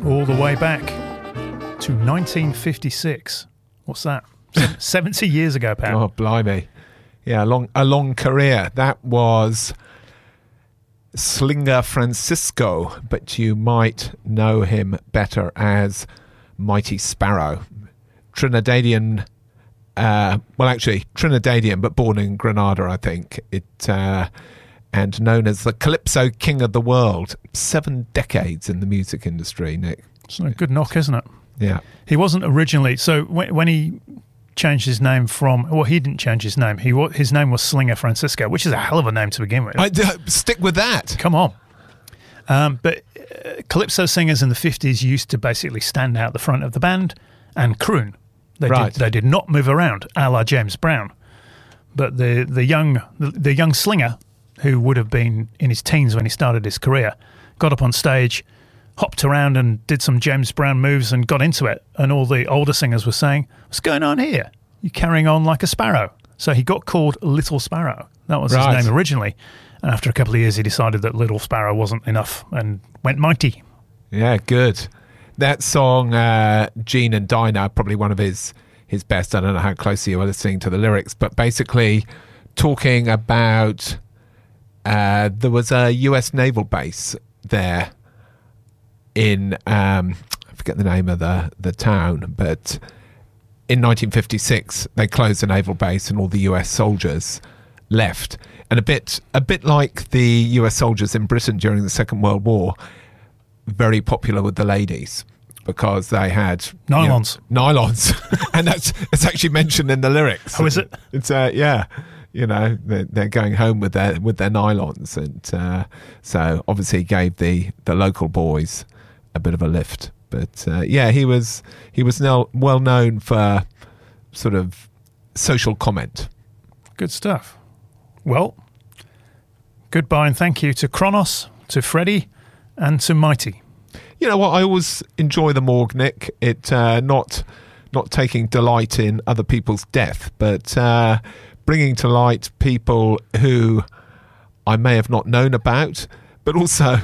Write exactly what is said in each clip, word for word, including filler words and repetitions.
all the way back to nineteen fifty-six. What's that? seventy years ago, Pat. Oh, blimey. Yeah, a long, a long career. That was Slinger Francisco, but you might know him better as Mighty Sparrow. Trinidadian, uh, well, actually, Trinidadian, but born in Grenada, I think. It uh, and known as the Calypso King of the World. Seven decades in the music industry, Nick. It's a good knock, isn't it? Yeah. He wasn't originally... So when, when he changed his name from... Well, he didn't change his name. He His name was Slinger Francisco, which is a hell of a name to begin with. I, uh, stick with that. Come on. Um, but uh, Calypso singers in the fifties used to basically stand out the front of the band and croon. They, right. did, they did not move around, a la James Brown. But the, the, young, the, the young Slinger, who would have been in his teens when he started his career, got up on stage, hopped around and did some James Brown moves and got into it. And all the older singers were saying, what's going on here? You're carrying on like a sparrow. So he got called Little Sparrow. That was right. his name originally. And after a couple of years, he decided that Little Sparrow wasn't enough and went mighty. Yeah, good. That song, uh, Gene and Dinah, probably one of his, his best. I don't know how closely you were listening to the lyrics, but basically talking about uh, there was a U S naval base there in, um, I forget the name of the, the town, but in nineteen fifty-six, they closed the naval base and all the U S soldiers left. And a bit, a bit like the U S soldiers in Britain during the Second World War, very popular with the ladies because they had nylons, you know, nylons, and that's it's actually mentioned in the lyrics. Oh, is it? It's uh, yeah, you know, they're, they're going home with their with their nylons, and uh, so obviously gave the the local boys a bit of a lift. But uh, yeah, he was he was now well known for sort of social comment. Good stuff. Well, goodbye and thank you to Kronos, to Freddie, and to Mighty. You know what? I always enjoy the morgue, Nick. It uh, not not taking delight in other people's death, but uh, bringing to light people who I may have not known about, but also,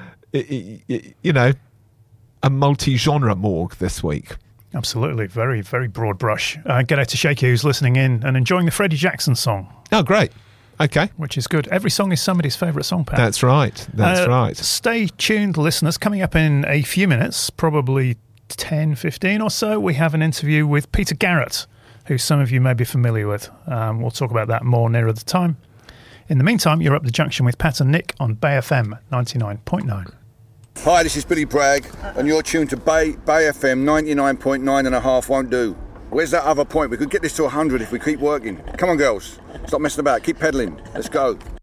you know, a multi-genre morgue this week. Absolutely. Very, very broad brush. Uh, get out to Shaky, who's listening in and enjoying the Freddie Jackson song. Oh, great. Okay. Which is good. Every song is somebody's favourite song, Pat. That's right. That's uh, right. Stay tuned, listeners. Coming up in a few minutes, probably ten, fifteen or so, we have an interview with Peter Garrett, who some of you may be familiar with. Um, we'll talk about that more nearer the time. In the meantime, you're up the junction with Pat and Nick on Bay F M ninety-nine point nine. Hi, this is Billy Bragg, and you're tuned to Bay, Bay F M ninety-nine point nine and a half won't do. Where's that other point? We could get this to one hundred if we keep working. Come on, girls. Stop messing about. Keep pedalling. Let's go.